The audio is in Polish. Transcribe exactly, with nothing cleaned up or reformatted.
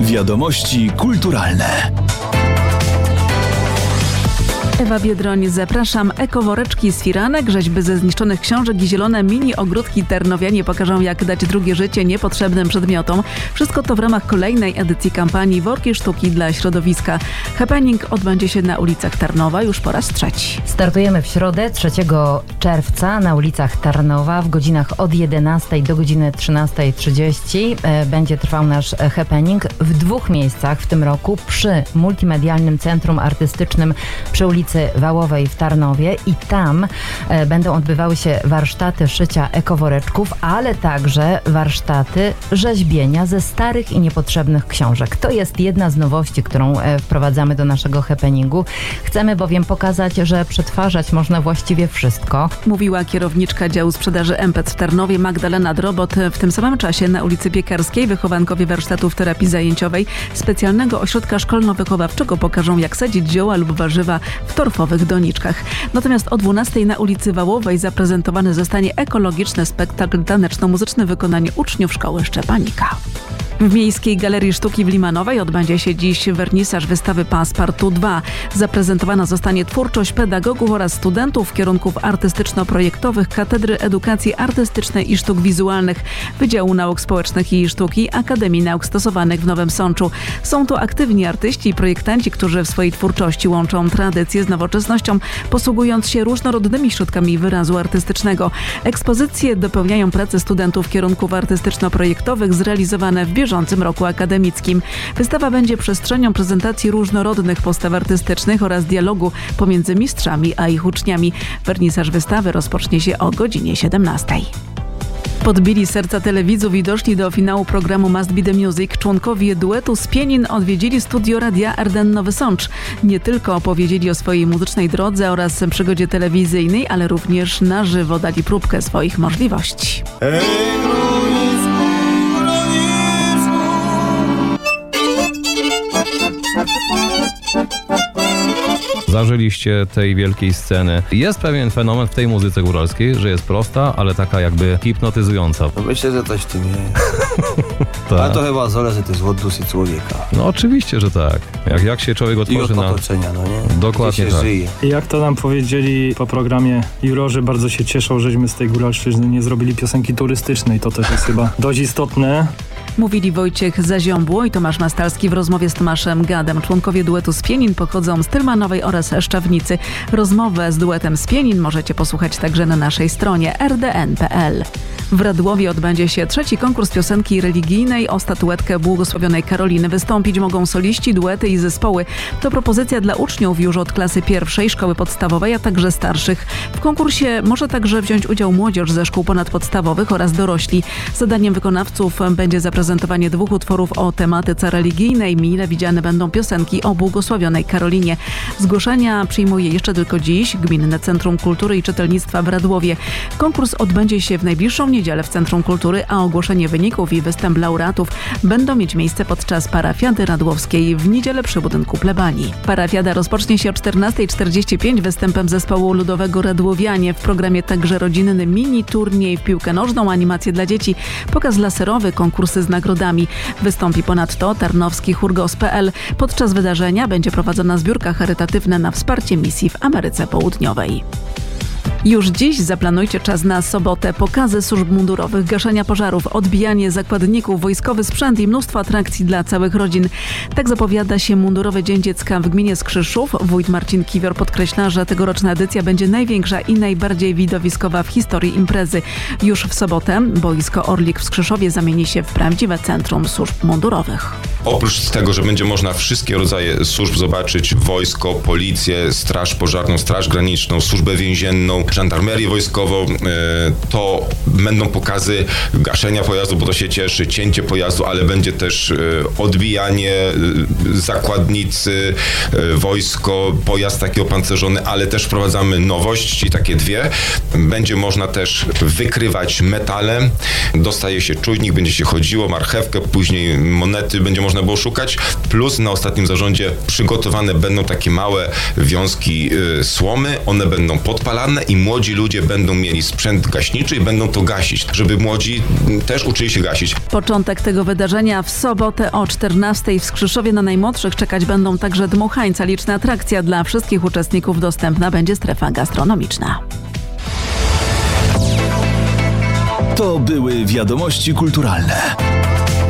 Wiadomości kulturalne. Ewa Biedroń, zapraszam. Ekoworeczki z firanek, rzeźby ze zniszczonych książek i zielone mini ogródki Tarnowianie pokażą, jak dać drugie życie niepotrzebnym przedmiotom. Wszystko to w ramach kolejnej edycji kampanii Worki Sztuki dla Środowiska. Happening odbędzie się na ulicach Tarnowa już po raz trzeci. Startujemy w środę trzeciego czerwca na ulicach Tarnowa w godzinach od jedenastej do godziny trzynastej trzydzieści. Będzie trwał nasz happening w dwóch miejscach w tym roku: przy Multimedialnym Centrum Artystycznym przy ulicy Wałowej w Tarnowie i tam e, będą odbywały się warsztaty szycia ekoworeczków, ale także warsztaty rzeźbienia ze starych i niepotrzebnych książek. To jest jedna z nowości, którą e, wprowadzamy do naszego happeningu. Chcemy bowiem pokazać, że przetwarzać można właściwie wszystko. Mówiła kierowniczka działu sprzedaży Empet w Tarnowie Magdalena Drobot. W tym samym czasie na ulicy Piekarskiej wychowankowie warsztatów terapii zajęciowej specjalnego ośrodka szkolno-wychowawczego pokażą, jak sadzić zioła lub warzywa w torfowych doniczkach. Natomiast o dwunastej na ulicy Wałowej zaprezentowany zostanie ekologiczny spektakl taneczno-muzyczny w wykonaniu uczniów Szkoły Szczepanika. W Miejskiej Galerii Sztuki w Limanowej odbędzie się dziś wernisaż wystawy Passepartout dwa. Zaprezentowana zostanie twórczość pedagogów oraz studentów kierunków artystyczno-projektowych Katedry Edukacji Artystycznej i Sztuk Wizualnych Wydziału Nauk Społecznych i Sztuki Akademii Nauk Stosowanych w Nowym Sączu. Są to aktywni artyści i projektanci, którzy w swojej twórczości łączą tradycję z nowoczesnością, posługując się różnorodnymi środkami wyrazu artystycznego. Ekspozycje dopełniają prace studentów kierunków artystyczno-projektowych zrealizowane w bieżącym roku akademickim. Wystawa będzie przestrzenią prezentacji różnorodnych postaw artystycznych oraz dialogu pomiędzy mistrzami a ich uczniami. Wernisaż wystawy rozpocznie się o godzinie siedemnastej. Podbili serca telewidzów i doszli do finału programu Must Be The Music. Członkowie duetu z Pienin odwiedzili studio Radia R D N Nowy Sącz. Nie tylko opowiedzieli o swojej muzycznej drodze oraz przygodzie telewizyjnej, ale również na żywo dali próbkę swoich możliwości. Zażyliście tej wielkiej sceny. Jest pewien fenomen w tej muzyce góralskiej, że jest prosta, ale taka jakby hipnotyzująca. No myślę, że coś w tym jest. Tak. Ale to chyba zależy też od duszy człowieka. No oczywiście, że tak. Jak, jak się człowiek I otworzy od na... otoczenia, no nie? Dokładnie Gdzie się tak. żyje. Jak to nam powiedzieli po programie jurorzy, bardzo się cieszą, żeśmy z tej góralszczyzny nie zrobili piosenki turystycznej. To też jest chyba dość istotne. Mówili Wojciech Zaziąbło i Tomasz Mastalski w rozmowie z Tomaszem Gadem. Członkowie duetu z Pienin pochodzą z Tylmanowej oraz Szczawnicy. Rozmowę z duetem z Pienin możecie posłuchać także na naszej stronie r d n kropka p l. W Radłowie odbędzie się trzeci konkurs piosenki religijnej. O statuetkę błogosławionej Karoliny wystąpić mogą soliści, duety i zespoły. To propozycja dla uczniów już od klasy pierwszej szkoły podstawowej, a także starszych. W konkursie może także wziąć udział młodzież ze szkół ponadpodstawowych oraz dorośli. Zadaniem wykonawców będzie zaprezentowanie dwóch utworów o tematyce religijnej. Mile widziane będą piosenki o błogosławionej Karolinie. Zgłoszenia przyjmuje jeszcze tylko dziś Gminne Centrum Kultury i Czytelnictwa w Radłowie. Konkurs odbędzie się w najbliższą niedzielę w Centrum Kultury, a ogłoszenie wyników i występ laureatów będą mieć miejsce podczas parafiady radłowskiej w niedzielę przy budynku plebanii. Parafiada rozpocznie się o czternasta czterdzieści pięć występem zespołu ludowego Radłowianie. W programie także rodzinny mini turniej w piłkę nożną, animacje dla dzieci, pokaz laserowy, konkursy z nagrodami. Wystąpi ponadto Tarnowski Chór Gospel kropka p l. Podczas wydarzenia będzie prowadzona zbiórka charytatywna na wsparcie misji w Ameryce Południowej. Już dziś zaplanujcie czas na sobotę. Pokazy służb mundurowych, gaszenia pożarów, odbijanie zakładników, wojskowy sprzęt i mnóstwo atrakcji dla całych rodzin. Tak zapowiada się Mundurowy Dzień Dziecka w gminie Skrzyszów. Wójt Marcin Kiwior podkreśla, że tegoroczna edycja będzie największa i najbardziej widowiskowa w historii imprezy. Już w sobotę boisko Orlik w Skrzyszowie zamieni się w prawdziwe centrum służb mundurowych. Oprócz tego, że będzie można wszystkie rodzaje służb zobaczyć, wojsko, policję, straż pożarną, straż graniczną, służbę więzienną, żandarmerię wojskową, to będą pokazy gaszenia pojazdu, bo to się cieszy, cięcie pojazdu, ale będzie też odbijanie, zakładnicy, wojsko, pojazd taki opancerzony, ale też wprowadzamy nowości, takie dwie. Będzie można też wykrywać metalem, dostaje się czujnik, będzie się chodziło, marchewkę, później monety będzie można było szukać, plus na ostatnim zarządzie przygotowane będą takie małe wiązki y, słomy, one będą podpalane i młodzi ludzie będą mieli sprzęt gaśniczy i będą to gasić, żeby młodzi też uczyli się gasić. Początek tego wydarzenia w sobotę o czternastej w Skrzyszowie. Na najmłodszych czekać będą także dmuchańca. Liczna atrakcja dla wszystkich uczestników. Dostępna będzie strefa gastronomiczna. To były wiadomości kulturalne.